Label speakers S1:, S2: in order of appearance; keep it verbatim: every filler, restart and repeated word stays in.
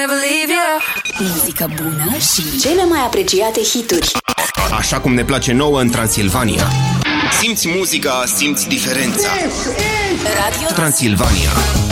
S1: never leave you.
S2: Muzică bună și cele mai apreciate hituri.
S3: Așa cum ne place nouă în Transilvania. Simți muzica, simți diferența.
S2: Radio
S3: Transilvania.